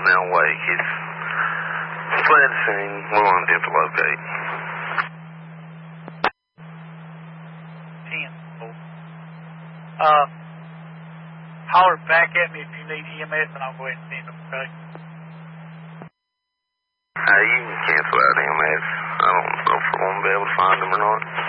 now wake. It's fled scene. We're going to attempt to locate. 10. Holler back at me if you need EMS, and I'll go ahead and send them, okay? You can cancel out EMS. I don't know if we're going to be able to find them or not.